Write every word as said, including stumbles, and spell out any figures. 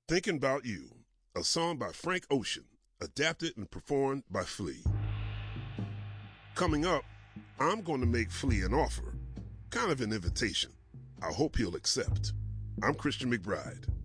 Thinking About You, a song by Frank Ocean, adapted and performed by Flea. Coming up, I'm going to make Flea an offer, kind of an invitation. I hope he'll accept. I'm Christian McBride.